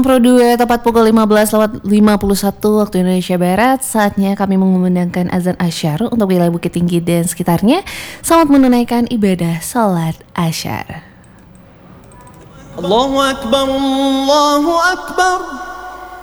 90,2 tepat pukul 15:51 waktu Indonesia Barat. Saatnya kami mengumandangkan azan Asyar untuk wilayah Bukit Tinggi dan sekitarnya. Selamat menunaikan ibadah salat Asyar. Allahu Akbar, Allahu Akbar.